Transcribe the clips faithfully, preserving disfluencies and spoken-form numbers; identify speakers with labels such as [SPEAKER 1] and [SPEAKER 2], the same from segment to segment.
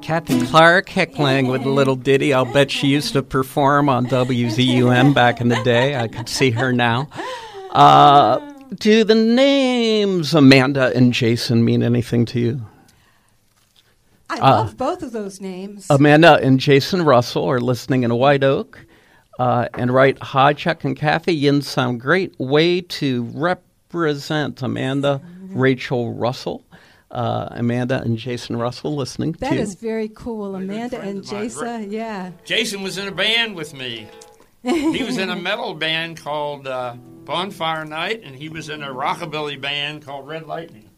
[SPEAKER 1] Kathy Clark heckling with a little ditty. I'll bet she used to perform on W Z U M back in the day. I could see her now. Uh, do the names Amanda and Jason mean anything to you?
[SPEAKER 2] I
[SPEAKER 1] Uh,
[SPEAKER 2] love both of those names.
[SPEAKER 1] Amanda and Jason Russell are listening in White Oak. Uh, and write, hi, Chuck and Kathy. You sound great. Way to represent Amanda, Rachel Russell. Uh, Amanda and Jason Russell listening
[SPEAKER 2] That
[SPEAKER 1] to.
[SPEAKER 2] is very cool. Amanda and Jason, yeah.
[SPEAKER 3] Jason was in a band with me. He was in a metal band called uh, Bonfire Night, and he was in a rockabilly band called Red Lightning.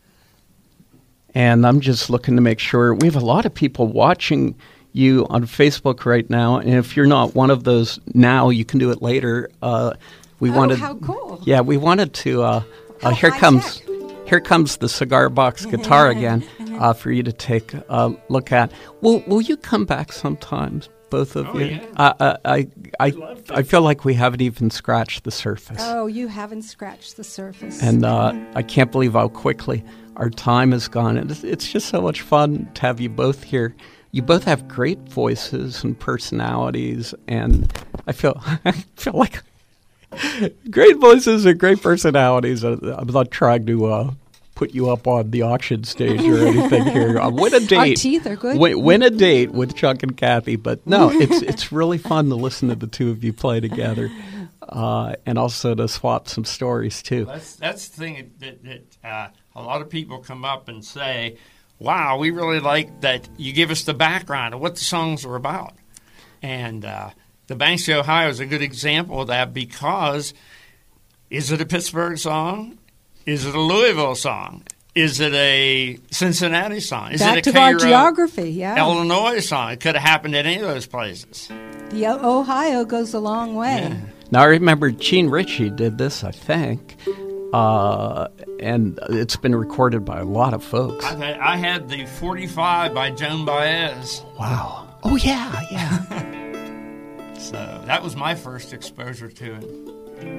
[SPEAKER 1] And I'm just looking to make sure. We have a lot of people watching you on Facebook right now. And if you're not one of those now, you can do it later. Uh, we
[SPEAKER 2] oh,
[SPEAKER 1] wanted,
[SPEAKER 2] how cool.
[SPEAKER 1] Yeah, we wanted to. Uh,
[SPEAKER 2] How
[SPEAKER 1] uh, here
[SPEAKER 2] high
[SPEAKER 1] comes.
[SPEAKER 2] tech.
[SPEAKER 1] Here comes the cigar box guitar again uh, for you to take a look at. Will Will you come back sometimes, both of
[SPEAKER 3] Oh,
[SPEAKER 1] you?
[SPEAKER 3] yeah.
[SPEAKER 1] Uh, I I I feel like we haven't even scratched the surface,
[SPEAKER 2] Oh, you haven't scratched the surface.
[SPEAKER 1] and uh, I can't believe how quickly our time has gone. And it's, it's just so much fun to have you both here. You both have great voices and personalities, and I feel I feel like. Great voices and great personalities. Uh, I'm not trying to uh, put you up on the auction stage or anything here. Uh, win a date.
[SPEAKER 2] Our teeth are good.
[SPEAKER 1] Win, win a date with Chuck and Kathy. But no, it's it's really fun to listen to the two of you play together, uh, and also to swap some stories too.
[SPEAKER 3] That's that's the thing that, that uh, a lot of people come up and say, wow, we really like that you give us the background of what the songs are about. And uh, the Banks of Ohio is a good example of that because is it a Pittsburgh song? Is it a Louisville song? Is it a Cincinnati song? Is
[SPEAKER 2] Back
[SPEAKER 3] it a
[SPEAKER 2] to our
[SPEAKER 3] Cairo,
[SPEAKER 2] geography, yeah.
[SPEAKER 3] Illinois song? It could have happened at any of those places.
[SPEAKER 2] The O- Ohio goes a long way.
[SPEAKER 3] Yeah.
[SPEAKER 1] Now I remember Gene Ritchie did this, I think, uh, and it's been recorded by a lot of folks.
[SPEAKER 3] I had, I had the forty-five by Joan Baez.
[SPEAKER 1] Wow. Oh yeah, yeah.
[SPEAKER 3] So that was my first exposure to it.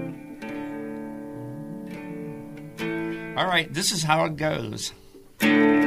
[SPEAKER 3] All right, this is how it goes.